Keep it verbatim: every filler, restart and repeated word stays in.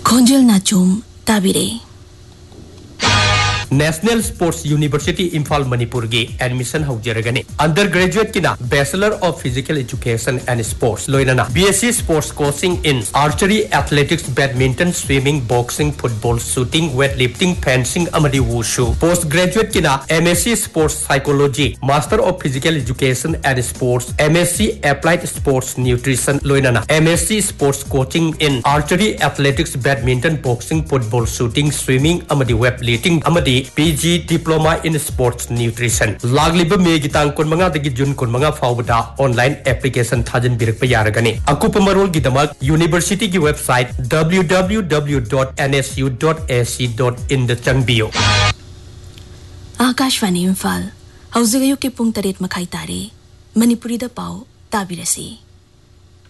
Khonjal Nachum Tabire National Sports University Imphal Manipur ge admission haujaragani undergraduate kina Bachelor of Physical Education and Sports loinana B S c Sports coaching in archery, athletics, badminton, swimming, boxing, football, shooting, weightlifting, fencing amadi wushu postgraduate kina M S c Sports Psychology, Master of Physical Education and Sports, M S c Applied Sports Nutrition loinana M S c Sports coaching in archery, athletics, badminton, boxing, football, shooting, swimming amadi weightlifting amadi P G Diploma in Sports Nutrition. Lagliba me gitang kun manga dagi June kun manga fawda online application thajan birak pa yaragani. Akupa marol gidamak university ki website w w w dot n s u dot a c dot in the changbio. Akashvani Imphal hauzigayo ke pung taret makai tare Manipuri da pau tabirasi.